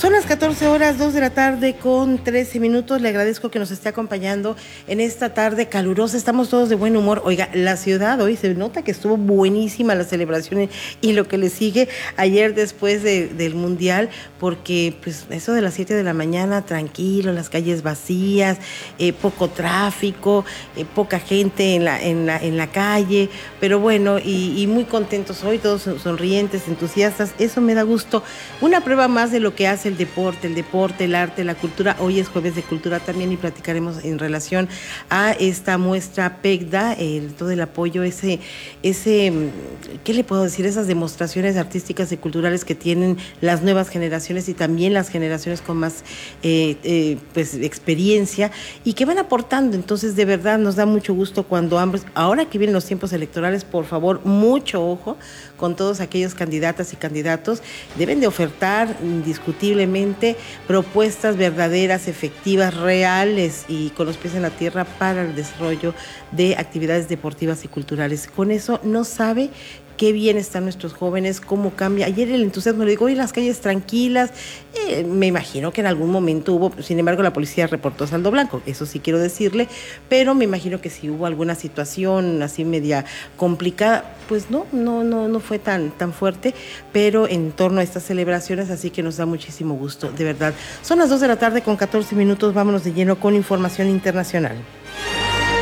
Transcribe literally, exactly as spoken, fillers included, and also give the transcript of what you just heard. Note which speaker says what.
Speaker 1: Son las catorce horas, dos de la tarde con trece minutos. Le agradezco que nos esté acompañando en esta tarde calurosa. Estamos todos de buen humor. Oiga, la ciudad hoy se nota que estuvo buenísima la celebración y lo que le sigue ayer después de, del Mundial, porque pues eso de las siete de la mañana, tranquilo, las calles vacías, eh, poco tráfico, eh, poca gente en la, en la, en la calle, pero bueno, y, y muy contentos hoy, todos sonrientes, entusiastas. Eso me da gusto. Una prueba más de lo que hace el deporte, el deporte, el arte, la cultura. Hoy es jueves de cultura también y platicaremos en relación a esta muestra PECDA, el, todo el apoyo, ese, ese, ¿qué le puedo decir? Esas demostraciones artísticas y culturales que tienen las nuevas generaciones y también las generaciones con más eh, eh, pues experiencia y que van aportando. Entonces, de verdad, nos da mucho gusto cuando ambos, ahora que vienen los tiempos electorales, por favor, mucho ojo con todos aquellos candidatas y candidatos. Deben de ofertar indiscutiblemente propuestas verdaderas, efectivas, reales y con los pies en la tierra para el desarrollo de actividades deportivas y culturales. Con eso no sabe qué bien están nuestros jóvenes, cómo cambia. Ayer el entusiasmo, le digo, hoy las calles tranquilas, eh, me imagino que en algún momento hubo, sin embargo la policía reportó saldo blanco, eso sí quiero decirle, pero me imagino que si hubo alguna situación así media complicada, pues no, no, no, no fue tan, tan fuerte, pero en torno a estas celebraciones, así que nos da muchísimo gusto, de verdad. Son las dos de la tarde con catorce minutos, vámonos de lleno con información internacional.